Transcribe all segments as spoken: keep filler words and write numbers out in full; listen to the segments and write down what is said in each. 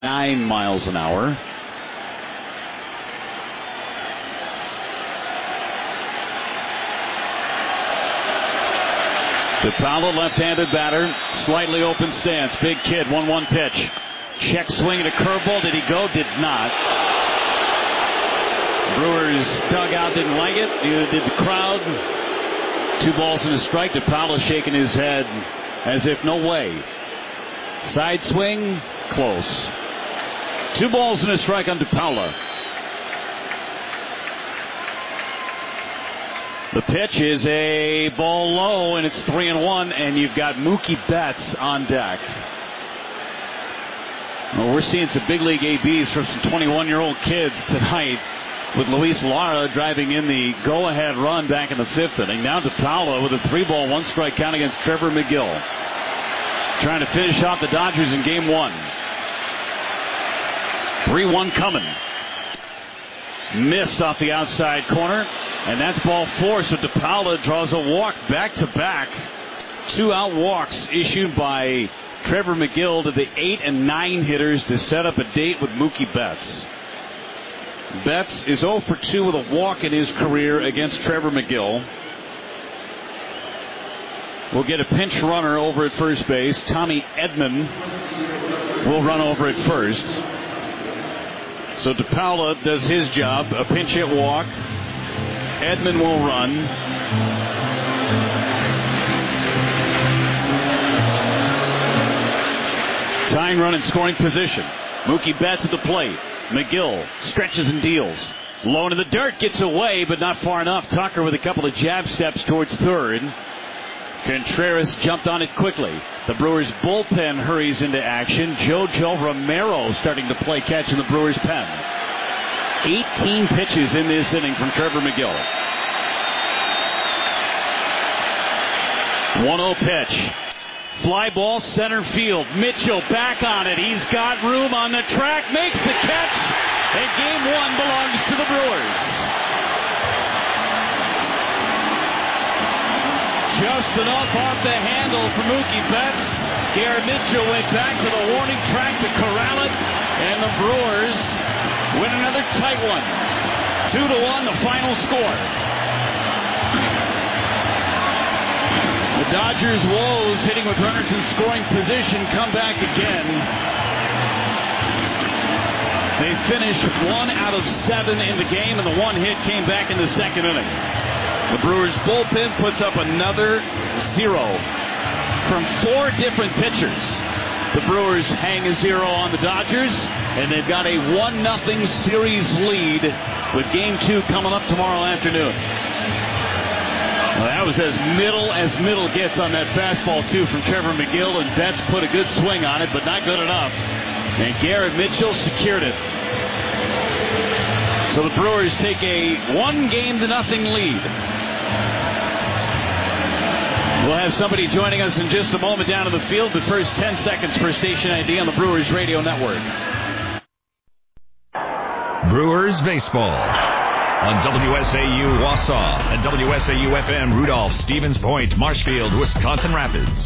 Nine miles an hour. DePaula, left-handed batter, slightly open stance. Big kid, one one pitch. Check swing and a curveball. Did he go? Did not. Brewers dugout didn't like it. Neither did the crowd. Two balls and a strike. DePaula shaking his head as if no way. Side swing, close. Two balls and a strike on DePaula. The pitch is a ball low, and it's three and one, and you've got Mookie Betts on deck. Well, we're seeing some big league A Bs from some twenty-one-year-old kids tonight, with Luis Lara driving in the go-ahead run back in the fifth inning. Now DePaula with a three-ball, one-strike count against Trevor McGill, trying to finish off the Dodgers in game one. three one coming. Missed off the outside corner, and that's ball four. So DePaula draws a walk back-to-back. Two out walks issued by Trevor McGill to the eight and nine hitters to set up a date with Mookie Betts. Betts is oh for two with a walk in his career against Trevor McGill. We'll get a pinch runner over at first base. Tommy Edman will run over at first. So DePaula does his job, a pinch hit walk. Edman will run. Tying run in scoring position. Mookie Betts at the plate. McGill stretches and deals. Low into the dirt, gets away, but not far enough. Tucker with a couple of jab steps towards third. Contreras jumped on it quickly. The Brewers bullpen hurries into action. Jojo Romero starting to play catch in the Brewers pen. eighteen pitches in this inning from Trevor McGill. one oh pitch. Fly ball center field. Mitchell back on it. He's got room on the track. Makes the catch. And game one belongs to the Brewers. Just enough off the handle for Mookie Betts. Garrett Mitchell went back to the warning track to corral it. And the Brewers win another tight one. Two to one, the final score. The Dodgers' woes, hitting with runners in scoring position, come back again. They finished one out of seven in the game, and the one hit came back in the second inning. The Brewers' bullpen puts up another zero from four different pitchers. The Brewers hang a zero on the Dodgers, and they've got a one nothing series lead with game two coming up tomorrow afternoon. Well, that was as middle as middle gets on that fastball, too, from Trevor McGill, and Betts put a good swing on it, but not good enough. And Garrett Mitchell secured it. So the Brewers take a one game to nothing lead. We'll have somebody joining us in just a moment down in the field, but first ten seconds per station I D on the Brewers Radio Network. Brewers Baseball on W S A U Wausau and W S A U F M Rudolph, Stevens Point, Marshfield, Wisconsin Rapids.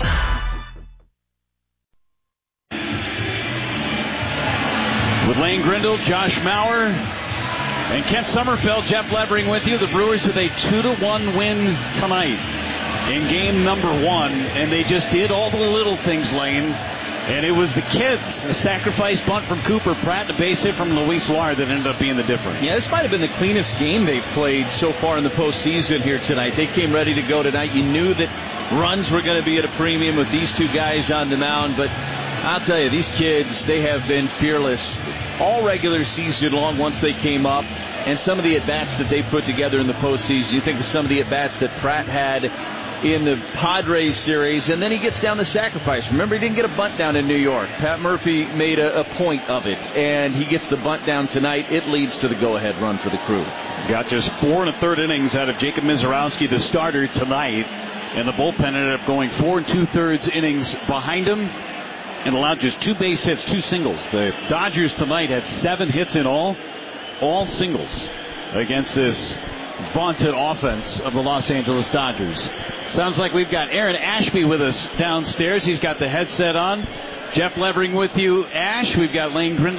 With Lane Grindle, Josh Mauer, and Kent Sommerfeld, Jeff Levering with you. The Brewers with a two to one win tonight in game number one, and they just did all the little things, Lane. And it was the kids, a sacrifice bunt from Cooper Pratt, and a base hit from Luis Lara that ended up being the difference. Yeah, this might have been the cleanest game they've played so far in the postseason here tonight. They came ready to go tonight. You knew that runs were going to be at a premium with these two guys on the mound, but I'll tell you, these kids, they have been fearless all regular season long once they came up. And some of the at-bats that they put together in the postseason, you think of some of the at-bats that Pratt had in the Padres series, and then he gets down the sacrifice. Remember, he didn't get a bunt down in New York. Pat Murphy made a, a point of it, and he gets the bunt down tonight. It leads to the go-ahead run for the Crew. Got just four and a third innings out of Jacob Mizorowski, the starter tonight, and the bullpen ended up going four and two-thirds innings behind him and allowed just two base hits, two singles. The Dodgers tonight had seven hits in all, all singles against this vaunted offense of the Los Angeles Dodgers. Sounds like we've got Aaron Ashby with us downstairs. He's got the headset on. Jeff Levering with you, Ash. We've got Lane Grindley